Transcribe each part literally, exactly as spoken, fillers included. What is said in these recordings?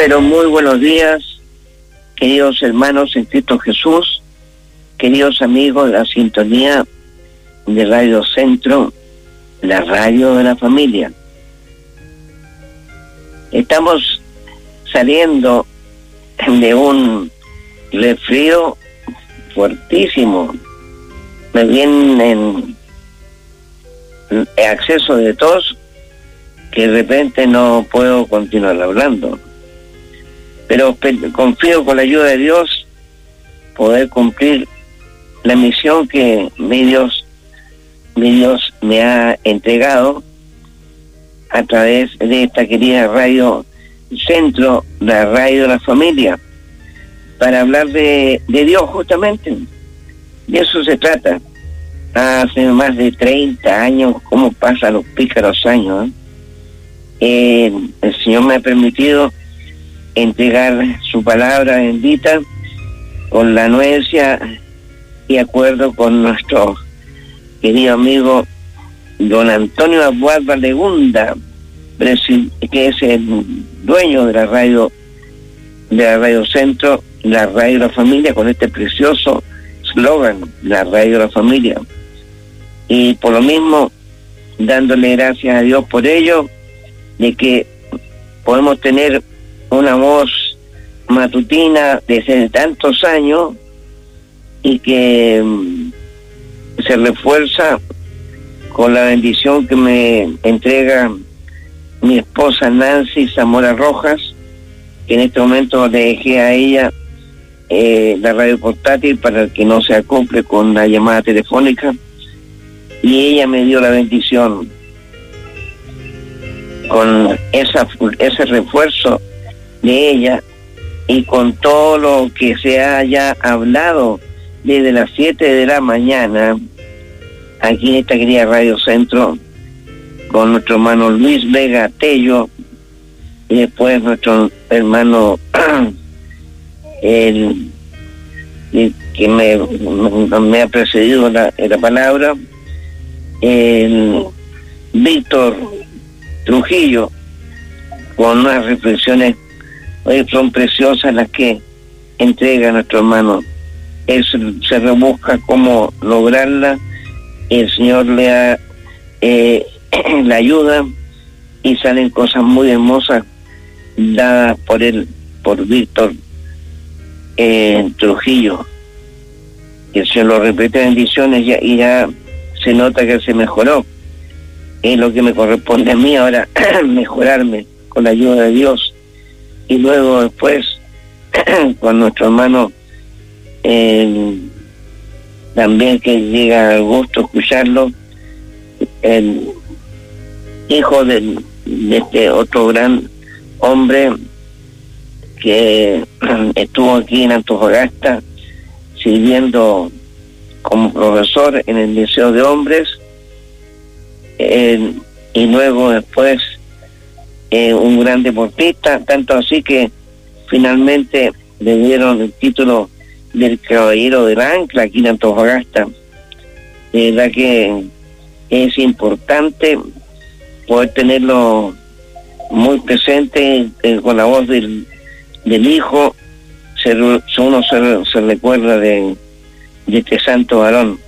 Pero muy buenos días, queridos hermanos en Cristo Jesús, queridos amigos de la sintonía de Radio Centro, la radio de la familia. Estamos saliendo de un resfrío fuertísimo. Me vienen en acceso de tos que de repente no puedo continuar hablando. Pero confío con la ayuda de Dios poder cumplir la misión que mi Dios, mi Dios me ha entregado a través de esta querida Radio Centro, la radio de la familia, para hablar de, de Dios justamente. De eso se trata. Hace más de treinta años, cómo pasan los pícaros años, ¿eh? Eh, el Señor me ha permitido entregar su palabra bendita con la anuencia y acuerdo con nuestro querido amigo don Antonio Abuad Valegunda, que es el dueño de la radio de la Radio Centro, la radio de la familia, con este precioso slogan, la radio de la familia. Y por lo mismo, dándole gracias a Dios por ello, de que podemos tener una voz matutina desde tantos años y que um, se refuerza con la bendición que me entrega mi esposa Nancy Zamora Rojas, que en este momento le dejé a ella eh, la radio portátil para que no se acople con la llamada telefónica, y ella me dio la bendición con esa ese refuerzo de ella y con todo lo que se haya hablado desde las siete de la mañana aquí en esta querida Radio Centro con nuestro hermano Luis Vega Tello y después nuestro hermano el, el que me, me ha precedido la, la palabra, el Víctor Trujillo, con unas reflexiones hoy son preciosas las que entrega nuestro hermano. Él se, se rebusca cómo lograrla, el Señor le da eh, la ayuda y salen cosas muy hermosas dadas por él, por Víctor eh, Trujillo. Que el Señor lo repite bendiciones ya, y ya se nota que se mejoró. Es lo que me corresponde a mí ahora, mejorarme con la ayuda de Dios. Y luego después, con nuestro hermano, eh, también que llega al gusto escucharlo, el hijo del, de este otro gran hombre que estuvo aquí en Antofagasta sirviendo como profesor en el Liceo de Hombres, eh, y luego después eh, un gran deportista, tanto así que finalmente le dieron el título del Caballero del Ancla aquí en Antofagasta. De verdad que es importante poder tenerlo muy presente eh, con la voz del, del hijo. Se, uno se, se recuerda de, de este santo varón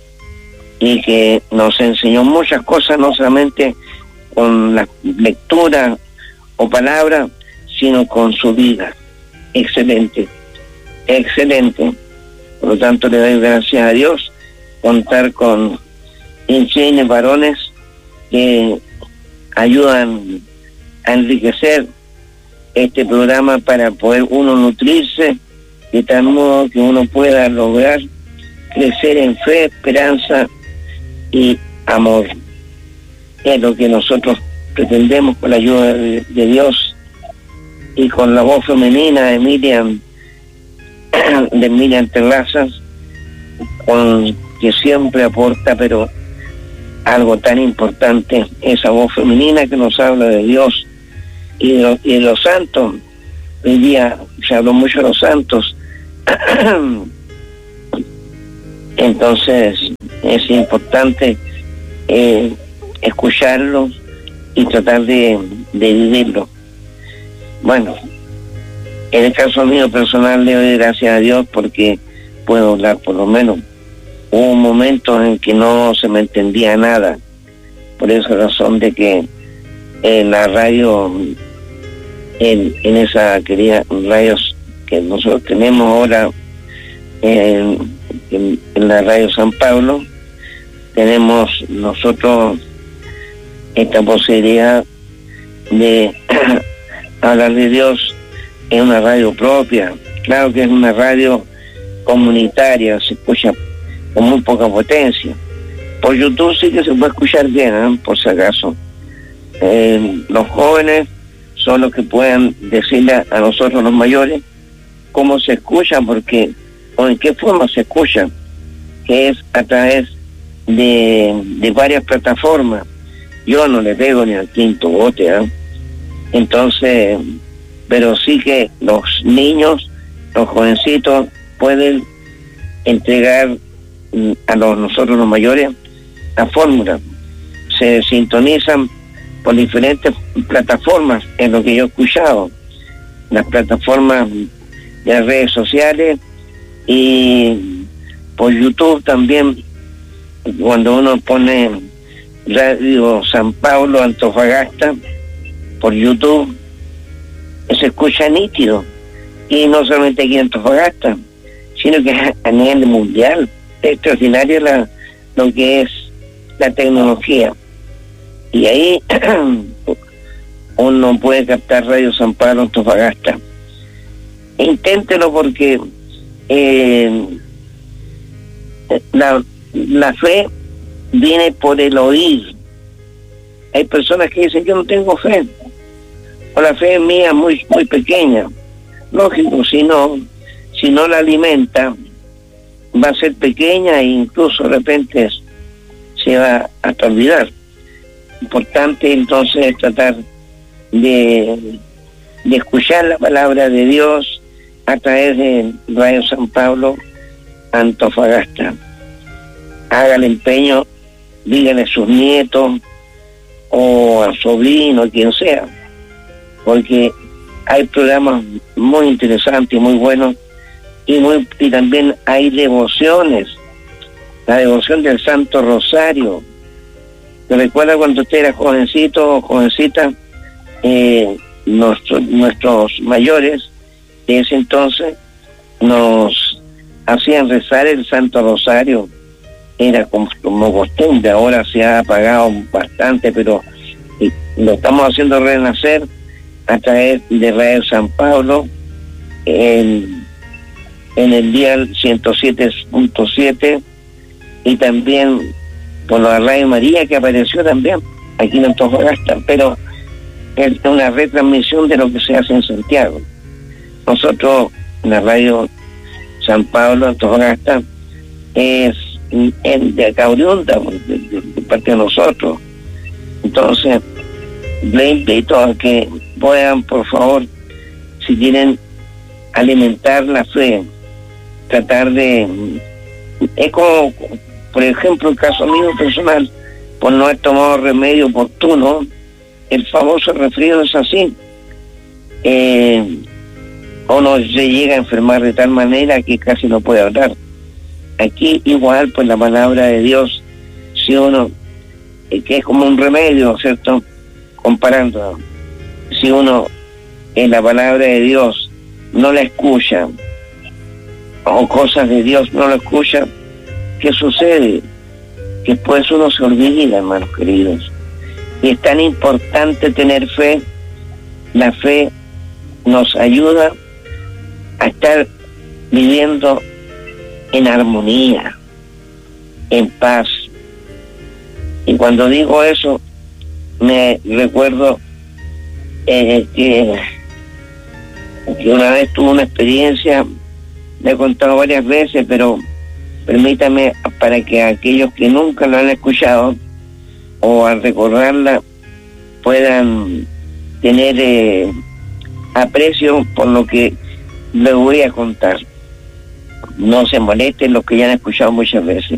y que nos enseñó muchas cosas, no solamente con la lectura o palabra, sino con su vida. Excelente, excelente. Por lo tanto, le doy gracias a Dios contar con insignes varones que ayudan a enriquecer este programa para poder uno nutrirse de tal modo que uno pueda lograr crecer en fe, esperanza y amor. Es lo que nosotros pretendemos con la ayuda de, de Dios y con la voz femenina de Miriam de Miriam Terrazas, con que siempre aporta pero algo tan importante, esa voz femenina que nos habla de Dios y de, y de los santos. Hoy día se habló mucho de los santos. Entonces es importante eh, escucharlos y tratar de, de vivirlo. Bueno, En el caso mío personal le doy gracias a Dios porque puedo hablar. Por lo menos hubo momentos en que no se me entendía nada, por esa razón de que en la radio, en, en esa querida radio que nosotros tenemos ahora, en, en, en la radio San Pablo, tenemos nosotros esta posibilidad de hablar de Dios en una radio propia. Claro que es una radio comunitaria, se escucha con muy poca potencia. Por YouTube sí que se puede escuchar bien, ¿eh? Por si acaso. Eh, los jóvenes son los que puedan decirle a nosotros los mayores cómo se escucha, porque o en qué forma se escucha, que es a través de, de varias plataformas. Yo no le pego ni al quinto bote, ¿eh? Entonces, pero sí que los niños, los jovencitos pueden entregar a los, nosotros los mayores la fórmula. Se sintonizan por diferentes plataformas, en lo que yo he escuchado, las plataformas de las redes sociales y por YouTube también. Cuando uno pone Radio San Pablo Antofagasta por YouTube, se escucha nítido, y no solamente aquí en Antofagasta, sino que a nivel mundial. Es extraordinario la, lo que es la tecnología, y ahí uno puede captar Radio San Pablo Antofagasta. Inténtelo, porque eh, la, la fe viene por el oír. Hay personas que dicen: yo no tengo fe, o la fe mía es muy, muy pequeña. Lógico, si no, si no la alimenta, va a ser pequeña e incluso de repente se va a olvidar. Importante entonces es tratar de, de escuchar la palabra de Dios a través de Radio San Pablo Antofagasta. Haga el empeño, díganle a sus nietos o al sobrino, quien sea, porque hay programas muy interesantes y muy buenos, y, muy, y también hay devociones. La devoción del Santo Rosario. ¿Me recuerda cuando usted era jovencito o jovencita? Eh, nuestro, nuestros mayores de ese entonces nos hacían rezar el Santo Rosario. Era como, como costumbre. Ahora se ha apagado bastante, pero eh, lo estamos haciendo renacer a través de Radio San Pablo en, en el dial ciento siete punto siete, y también por la Radio María, que apareció también aquí en Antofagasta, pero es una retransmisión de lo que se hace en Santiago. Nosotros, la Radio San Pablo Antofagasta, es en, de acá oriunda, de, de, de parte de nosotros. Entonces, le invito a que puedan, por favor, si quieren alimentar la fe, tratar de... Es como, por ejemplo, el caso mío personal, por no haber tomado remedio oportuno, el famoso resfrío es así. Eh, uno se llega a enfermar de tal manera que casi no puede hablar. Aquí igual, pues la palabra de Dios, si uno, eh, que es como un remedio, ¿cierto? Comparando, si uno en la palabra de Dios no la escucha, o cosas de Dios no la escucha, ¿qué sucede? Que después uno se olvida, hermanos queridos. Y es tan importante tener fe. La fe nos ayuda a estar viviendo en armonía, en paz. Y cuando digo eso, me recuerdo eh, que, que una vez tuve una experiencia, le he contado varias veces, pero permítame, para que aquellos que nunca lo han escuchado o al recordarla puedan tener eh, aprecio por lo que les voy a contar. No se molesten los que ya han escuchado muchas veces.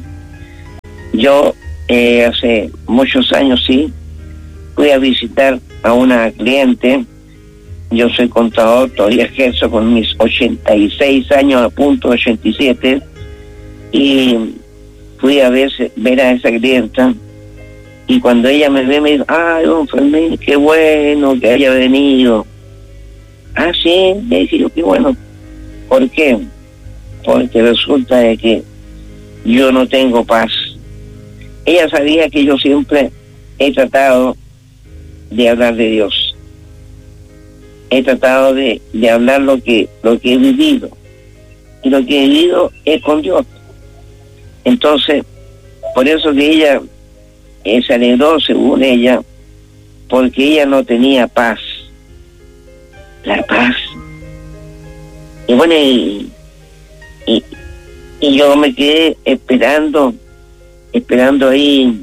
Yo eh, hace muchos años sí fui a visitar a una cliente yo soy contador, todavía ejerzo con mis ochenta y seis años, a punto de ochenta y siete, y fui a ver, ver a esa clienta, y cuando ella me ve me dice, ay, don Fermín, qué bueno que haya venido. Ah, sí, le dije yo, qué bueno. ¿Por qué? Porque resulta de que yo no tengo paz. Ella sabía que yo siempre he tratado de hablar de Dios. He tratado de, de hablar lo que, lo que he vivido. Y lo que he vivido es con Dios. Entonces, por eso que ella eh, se alegró, según ella, porque ella no tenía paz. La paz. Y bueno, y, y, y yo me quedé esperando, esperando ahí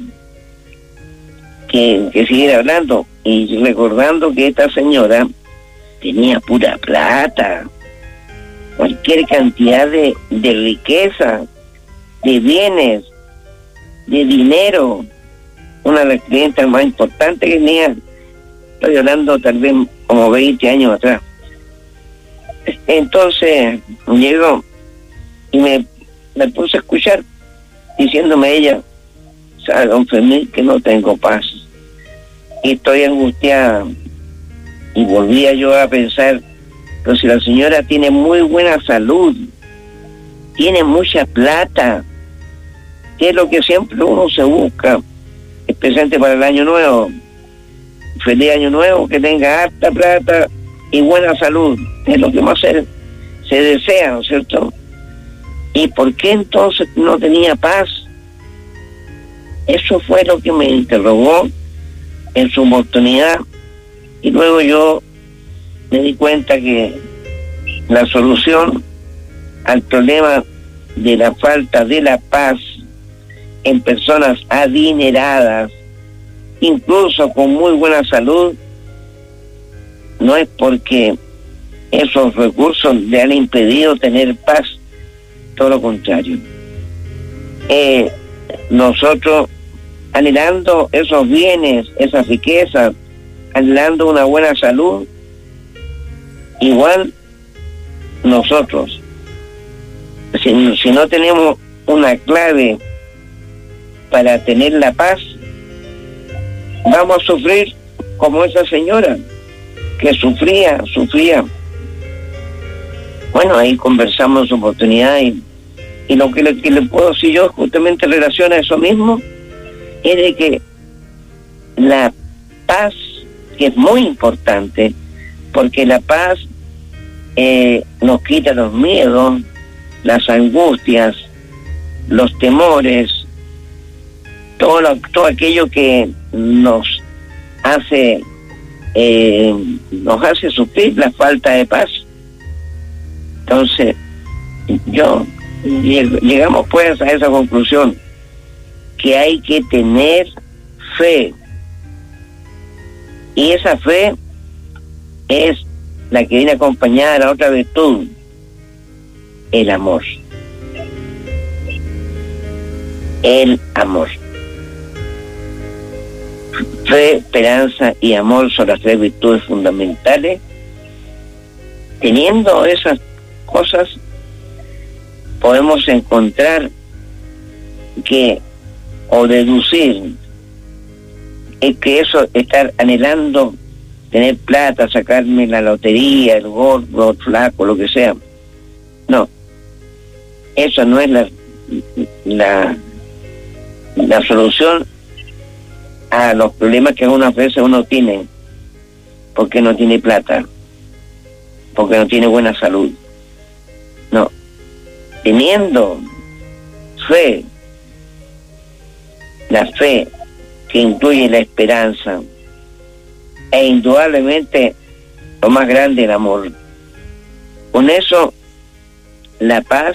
que, que siguiera hablando y recordando que esta señora tenía pura plata, cualquier cantidad de, de riqueza, de bienes, de dinero. Una de las clientes más importantes que tenía, estoy hablando tal vez como veinte años atrás. Entonces llegó y me, me puse a escuchar, diciéndome ella, sabe, don Fermín, que no tengo paz y estoy angustiada. Y volvía yo a pensar, pero si la señora tiene muy buena salud, tiene mucha plata, que es lo que siempre uno se busca, especialmente para el año nuevo. Feliz año nuevo, que tenga harta plata y buena salud, es lo que más se, se desea, ¿no es cierto? ¿Y por qué entonces no tenía paz? Eso fue lo que me interrogó en su oportunidad, y luego yo me di cuenta que la solución al problema de la falta de la paz en personas adineradas, incluso con muy buena salud, no es porque esos recursos le han impedido tener paz, todo lo contrario. Eh, nosotros, anhelando esos bienes, esas riquezas, anhelando una buena salud, igual nosotros, si, si no tenemos una clave para tener la paz, vamos a sufrir como esa señora que sufría, sufría. Bueno, ahí conversamos en su oportunidad y, y lo que le, que le puedo decir yo justamente en relación a eso mismo es de que la paz, que es muy importante, porque la paz eh, nos quita los miedos, las angustias, los temores, todo, lo, todo aquello que nos hace eh, nos hace sufrir la falta de paz. Entonces yo llegamos pues a esa conclusión, que hay que tener fe, y esa fe es la que viene acompañada de la otra virtud, el amor. El amor. Fe, esperanza y amor son las tres virtudes fundamentales. Teniendo esas cosas, podemos encontrar que, o deducir, es que eso, estar anhelando tener plata, sacarme la lotería, el gordo, el flaco, lo que sea, no, eso no es la la, la solución a los problemas que algunas veces uno tiene, porque no tiene plata, porque no tiene buena salud. No, teniendo fe, la fe que incluye la esperanza, e indudablemente lo más grande, el amor. Con eso la paz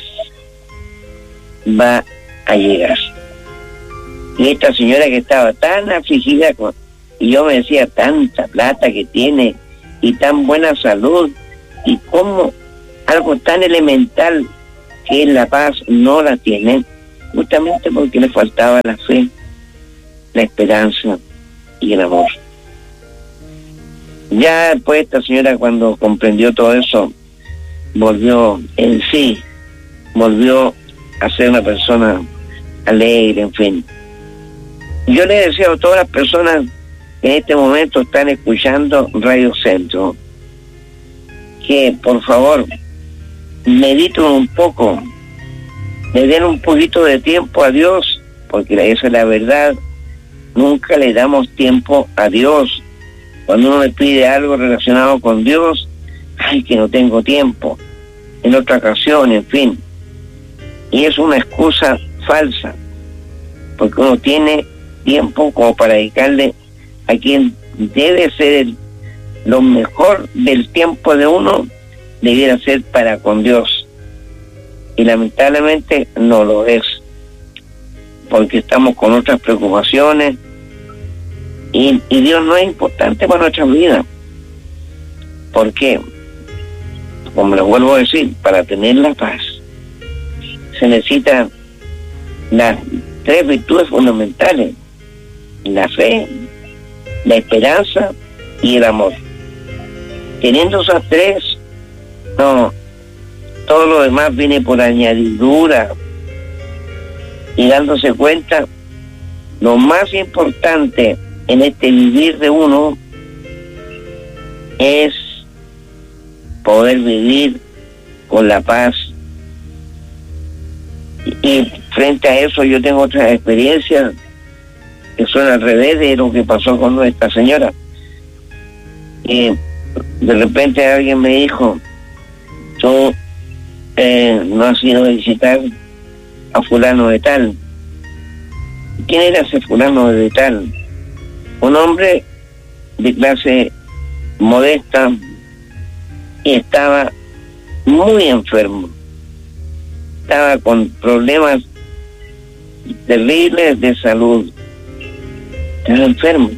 va a llegar. Y esta señora que estaba tan afligida con, y yo me decía, tanta plata que tiene y tan buena salud, y cómo algo tan elemental que es la paz no la tiene, justamente porque le faltaba la fe, la esperanza y el amor. Ya después esta señora, cuando comprendió todo eso, volvió en sí, volvió a ser una persona alegre, en fin. Yo le deseo a todas las personas que en este momento están escuchando Radio Centro que por favor mediten un poco, le den un poquito de tiempo a Dios, porque esa es la verdad. Nunca le damos tiempo a Dios. Cuando uno le pide algo relacionado con Dios, ay, que no tengo tiempo, en otra ocasión, en fin. Y es una excusa falsa, porque uno tiene tiempo como para dedicarle a quien debe ser el, lo mejor del tiempo de uno, debiera ser para con Dios. Y lamentablemente no lo es, porque estamos con otras preocupaciones, y, y Dios no es importante para nuestra vida. ¿Por qué? Como lo vuelvo a decir, para tener la paz se necesitan las tres virtudes fundamentales: la fe, la esperanza y el amor. Teniendo esas tres, no, todo lo demás viene por añadidura. Y dándose cuenta, lo más importante en este vivir de uno es poder vivir con la paz. Y frente a eso yo tengo otras experiencias que son al revés de lo que pasó con nuestra señora. Y de repente alguien me dijo: tú eh, no has ido a visitar a fulano de tal. ¿Quién era ese fulano de tal? Un hombre de clase modesta y estaba muy enfermo. Estaba con problemas terribles de salud. Estaba enfermo.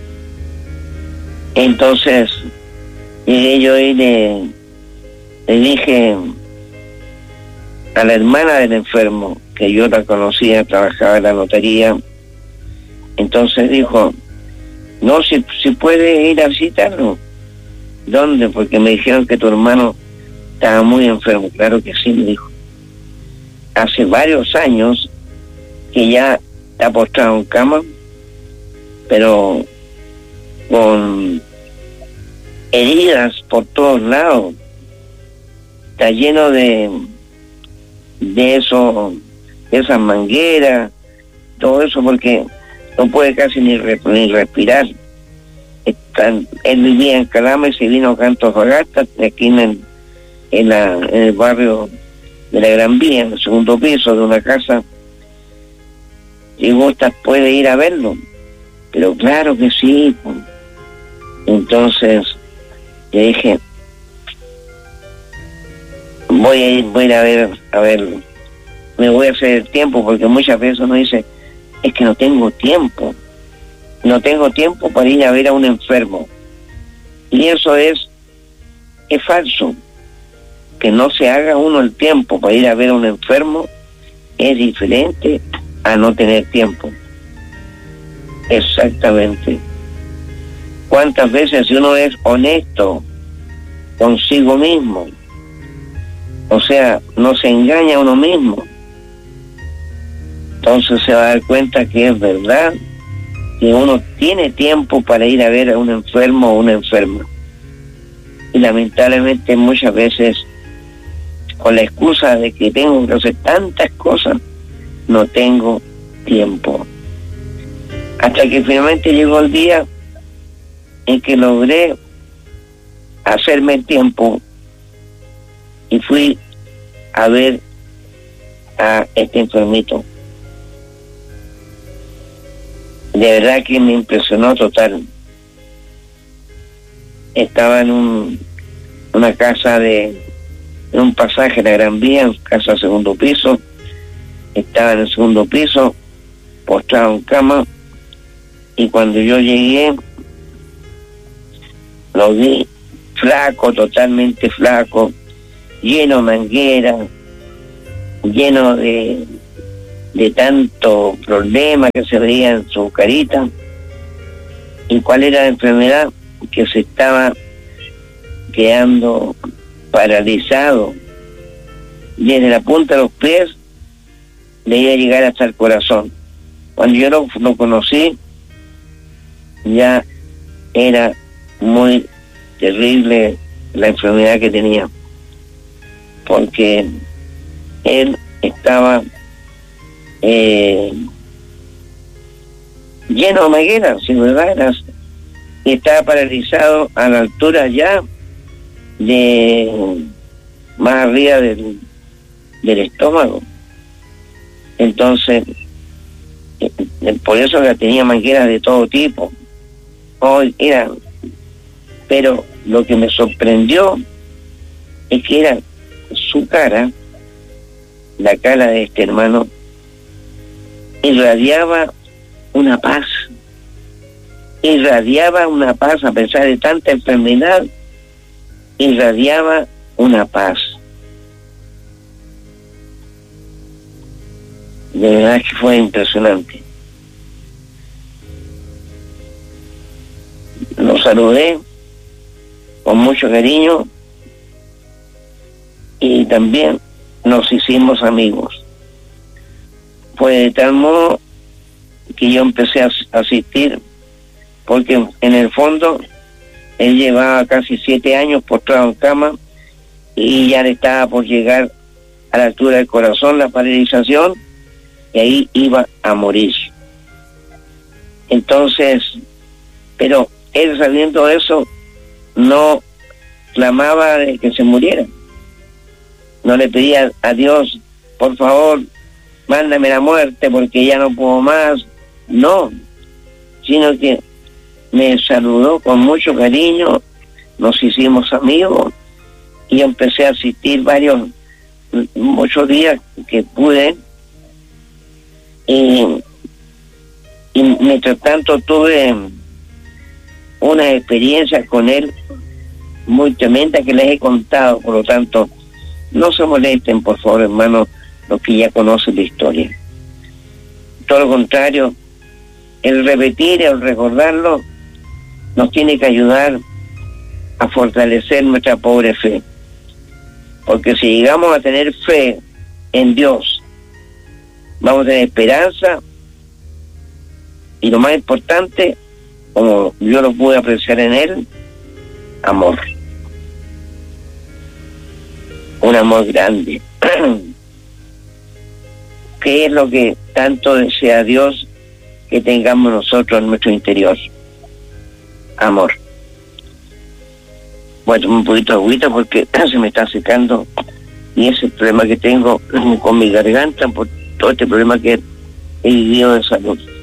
Entonces llegué yo y le, le dije a la hermana del enfermo, que yo la conocía, trabajaba en la notaría. Entonces dijo: no, si, si puede ir a visitarlo. ¿Dónde? Porque me dijeron que tu hermano estaba muy enfermo. Claro que sí, me dijo. Hace varios años que ya está postrado en cama, pero con heridas por todos lados. Está lleno de de eso, de esas mangueras, todo eso, porque no puede casi ni, re, ni respirar. Están, él vivía en Calama y se vino acá a Antofagasta, aquí en el, en, la, en el barrio de la Gran Vía, en el segundo piso de una casa. Si gusta puede ir a verlo. Pero claro que sí. Entonces le dije: voy a ir, voy a ir a ver, a verlo. Me voy a hacer el tiempo, porque muchas veces uno dice: es que no tengo tiempo. No tengo tiempo para ir a ver a un enfermo. Y eso es, es falso. Que no se haga uno el tiempo para ir a ver a un enfermo es diferente a no tener tiempo. Exactamente. ¿Cuántas veces si uno es honesto consigo mismo, o sea, no se engaña a uno mismo, entonces se va a dar cuenta que es verdad que uno tiene tiempo para ir a ver a un enfermo o una enferma? Y lamentablemente muchas veces, con la excusa de que tengo que hacer tantas cosas, no tengo tiempo. Hasta que finalmente llegó el día en que logré hacerme el tiempo y fui a ver a este enfermito. De verdad que me impresionó total. Estaba en un, una casa de, en un pasaje de la Gran Vía, casa segundo piso. Estaba en el segundo piso, postrado en cama, y cuando yo llegué, lo vi flaco, totalmente flaco, lleno de manguera, lleno de, de tanto problema que se veía en su carita. ¿Y cuál era la enfermedad? que se estaba quedando paralizado desde la punta de los pies, le iba a llegar hasta el corazón. Cuando yo lo, lo conocí, ya era muy terrible la enfermedad que tenía, porque él estaba eh, lleno de magueras, sin verdad, y estaba paralizado a la altura ya de más arriba del, del estómago. Entonces, eh, por eso que tenía mangueras de todo tipo. Hoy era, pero lo que me sorprendió es que era su cara, la cara de este hermano, irradiaba una paz, irradiaba una paz a pesar de tanta enfermedad, irradiaba una paz. De verdad que fue impresionante. Lo saludé con mucho cariño y también nos hicimos amigos. Fue de tal modo que yo empecé a asistir, porque en el fondo él llevaba casi siete años postrado en cama y ya le estaba por llegar a la altura del corazón la paralización, y ahí iba a morir. Entonces, pero él, sabiendo eso, no clamaba de que se muriera, no le pedía a Dios, por favor, mándame la muerte porque ya no puedo más, no, sino que me saludó con mucho cariño, nos hicimos amigos y empecé a asistir varios, muchos días que pude, y, y mientras tanto tuve unas experiencias con él muy tremendas que les he contado, por lo tanto no se molesten, por favor, hermanos, los que ya conocen la historia. Todo lo contrario, el repetir, el recordarlo, nos tiene que ayudar a fortalecer nuestra pobre fe. Porque si llegamos a tener fe en Dios, vamos a tener esperanza y lo más importante, como yo lo pude apreciar en él, amor. Un amor grande. ¿Qué es lo que tanto desea Dios que tengamos nosotros en nuestro interior? Amor. Voy a tomar un poquito de agüita porque se me está secando, y ese problema que tengo con mi garganta por todo este problema que he vivido de salud.